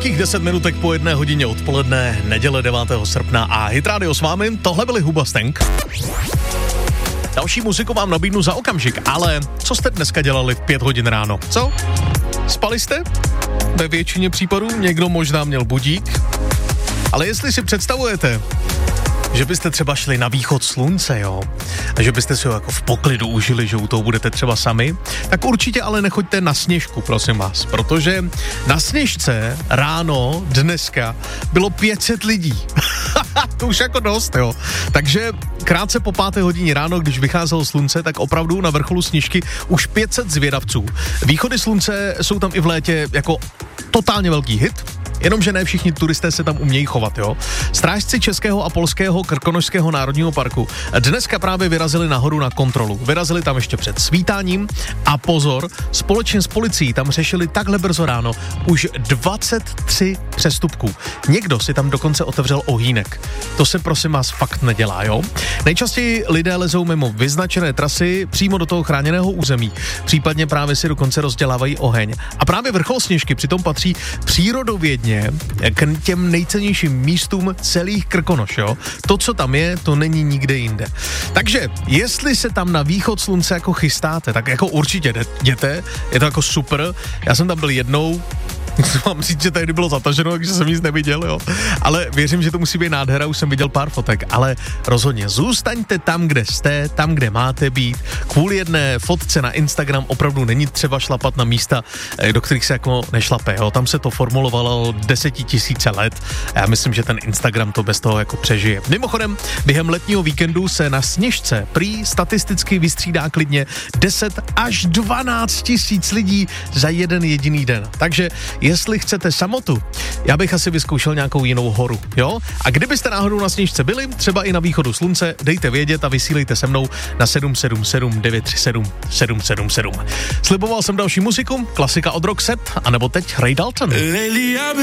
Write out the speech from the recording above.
Nějakých 10 minutek po 1 hodině odpoledne, neděle 9. srpna a Hit Radio s vámi, tohle byli Hubastang. Další muziku vám nabídnu za okamžik, ale co jste dneska dělali v 5 hodin ráno? Co? Spali jste? Ve většině případů někdo možná měl budík, ale jestli si představujete, že byste třeba šli na východ slunce, jo, a že byste si ho jako v poklidu užili, že u toho budete třeba sami, tak určitě ale nechoďte na Sněžku, prosím vás, protože na Sněžce ráno dneska bylo 500 lidí. To už jako dost, jo. Takže krátce po 5. hodině ráno, když vycházelo slunce, tak opravdu na vrcholu Sněžky už 500 zvědavců. Východy slunce jsou tam i v létě jako totálně velký hit, jenomže ne všichni turisté se tam umějí chovat, jo. Strážci Českého a Polského Krkonošského národního parku dneska právě vyrazili nahoru na kontrolu. Vyrazili tam ještě před svítáním a pozor, společně s policií tam řešili takhle brzo ráno už 23 přestupků. Někdo si tam dokonce otevřel ohýnek. To se prosím vás fakt nedělá, jo. Nejčastěji lidé lezou mimo vyznačené trasy přímo do toho chráněného území. Případně právě si dokonce rozdělávají oheň. A právě vrchol Sněžky přitom patří přírodovědně k těm nejcennějším místům celých Krkonoš, jo. To, co tam je, to není nikde jinde. Takže, jestli se tam na východ slunce jako chystáte, tak jako určitě jděte, je to jako super. Já jsem tam byl jednou, mám říct, že tady bylo zataženo, takže jsem nic neviděl, jo. Ale věřím, že to musí být nádhera, už jsem viděl pár fotek, ale rozhodně zůstaňte tam, kde jste, tam, kde máte být. Kvůli jedné fotce na Instagram opravdu není třeba šlapat na místa, do kterých se jako nešlape, jo. Tam se to formulovalo 10 000 let a já myslím, že ten Instagram to bez toho jako přežije. Mimochodem, během letního víkendu se na Sněžce prý statisticky vystřídá klidně 10 až 12 000 lidí za jeden jediný den. Takže jestli chcete samotu, já bych asi vyzkoušel nějakou jinou horu, jo? A kdybyste náhodou na Sněžce byli, třeba i na východu slunce, dejte vědět a vysílejte se mnou na 777 937 777. Sliboval jsem další muziku, klasika od Roxette, anebo teď Ray Dalton.